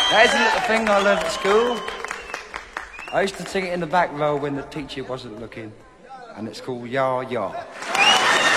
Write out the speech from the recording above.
That is a little thing I learned at school. I used to sing it in the back row when the teacher wasn't looking. And it's called Ya Ya.